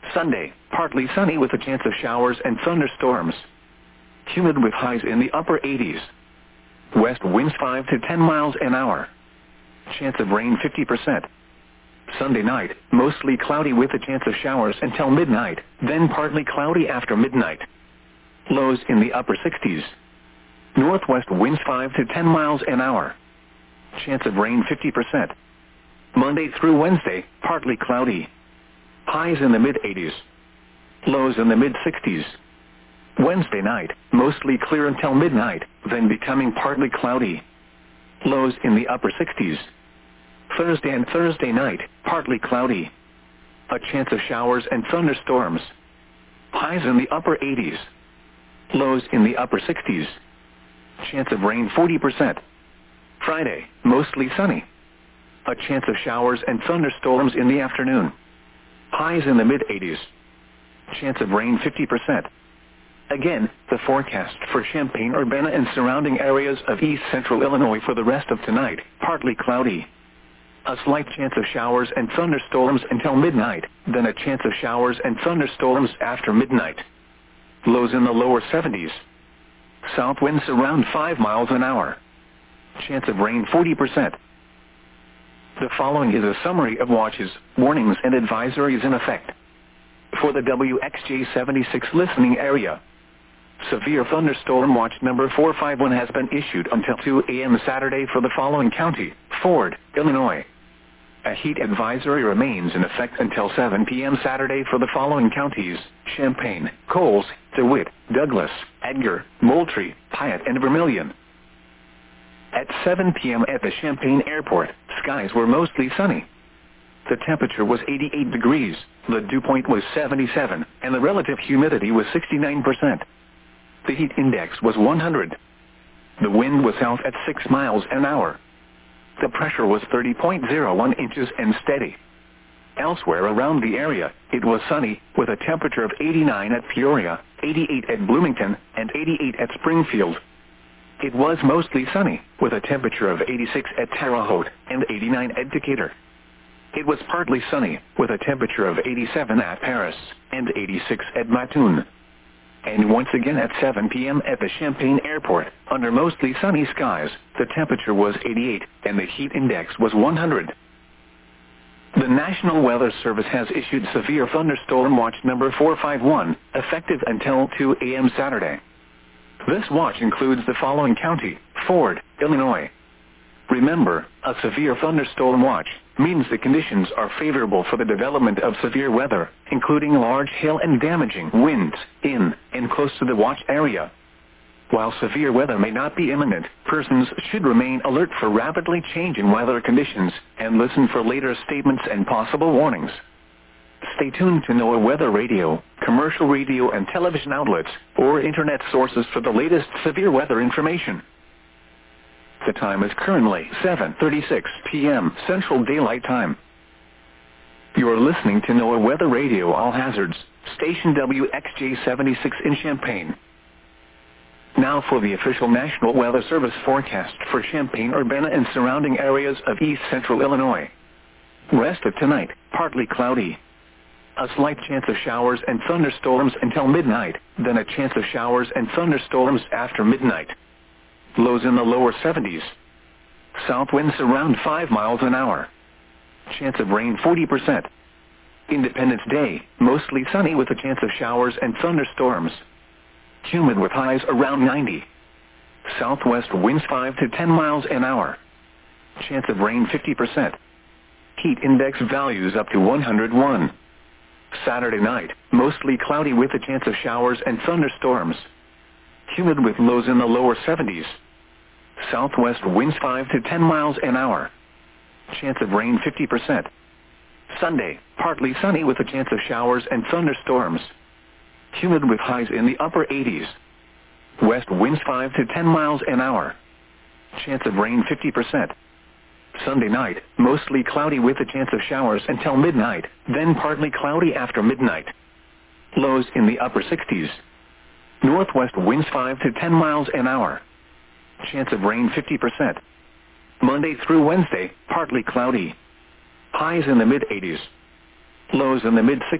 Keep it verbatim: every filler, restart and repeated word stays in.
Sunday, partly sunny with a chance of showers and thunderstorms. Humid with highs in the upper eighties. West winds five to ten miles an hour. Chance of rain fifty percent. Sunday night, mostly cloudy with a chance of showers until midnight, then partly cloudy after midnight. Lows in the upper sixties. Northwest winds five to ten miles an hour. Chance of rain fifty percent. Monday through Wednesday, partly cloudy. Highs in the mid-eighties. Lows in the mid-sixties. Wednesday night, mostly clear until midnight, then becoming partly cloudy. Lows in the upper sixties. Thursday and Thursday night, partly cloudy. A chance of showers and thunderstorms. Highs in the upper eighties. Lows in the upper sixties. Chance of rain forty percent. Friday, mostly sunny. A chance of showers and thunderstorms in the afternoon. Highs in the mid-eighties. Chance of rain fifty percent. Again, the forecast for Champaign-Urbana and surrounding areas of east central Illinois for the rest of tonight, partly cloudy. A slight chance of showers and thunderstorms until midnight, then a chance of showers and thunderstorms after midnight. Lows in the lower seventies. South winds around five miles an hour. Chance of rain forty percent. The following is a summary of watches, warnings and advisories in effect. For the W X J seventy-six listening area, severe thunderstorm watch number four five one has been issued until two a m Saturday for the following county: Ford, Illinois. A heat advisory remains in effect until seven p m Saturday for the following counties: Champaign, Coles, DeWitt, Douglas, Edgar, Moultrie, Piatt, and Vermilion. At seven p m at the Champaign Airport, skies were mostly sunny. The temperature was eighty-eight degrees, the dew point was seventy-seven, and the relative humidity was sixty-nine percent. The heat index was one hundred. The wind was south at six miles an hour. The pressure was thirty point zero one inches and steady. Elsewhere around the area, it was sunny, with a temperature of eighty-nine at Peoria, eighty-eight at Bloomington, and eighty-eight at Springfield. It was mostly sunny, with a temperature of eighty-six at Terre Haute, and eighty-nine at Decatur. It was partly sunny, with a temperature of eighty-seven at Paris, and eighty-six at Mattoon. And once again at seven p m at the Champaign Airport, under mostly sunny skies, the temperature was eighty-eight, and the heat index was one hundred. The National Weather Service has issued severe thunderstorm watch number four five one, effective until two a m Saturday. This watch includes the following county: Ford, Illinois. Remember, a severe thunderstorm watch means the conditions are favorable for the development of severe weather, including large hail and damaging winds, in and close to the watch area. While severe weather may not be imminent, persons should remain alert for rapidly changing weather conditions and listen for later statements and possible warnings. Stay tuned to NOAA Weather Radio, commercial radio and television outlets, or internet sources for the latest severe weather information. The time is currently seven thirty-six p m Central Daylight Time. You are listening to NOAA Weather Radio All Hazards, station W X J seventy-six in Champaign. Now for the official National Weather Service forecast for Champaign-Urbana and surrounding areas of east central Illinois. Rest of tonight, partly cloudy. A slight chance of showers and thunderstorms until midnight, then a chance of showers and thunderstorms after midnight. Lows in the lower seventies. South winds around five miles an hour. Chance of rain forty percent. Independence Day, mostly sunny with a chance of showers and thunderstorms. Humid with highs around ninety. Southwest winds five to ten miles an hour. Chance of rain fifty percent. Heat index values up to one hundred one. Saturday night, mostly cloudy with a chance of showers and thunderstorms. Humid with lows in the lower seventies. Southwest winds five to ten miles an hour. Chance of rain fifty percent. Sunday, partly sunny with a chance of showers and thunderstorms. Humid with highs in the upper eighties. West winds five to ten miles an hour. Chance of rain fifty percent. Sunday night, mostly cloudy with a chance of showers until midnight, then partly cloudy after midnight. Lows in the upper sixties. Northwest winds five to ten miles an hour. Chance of rain fifty percent. Monday through Wednesday, partly cloudy. Highs in the mid-eighties. Lows in the mid-sixties.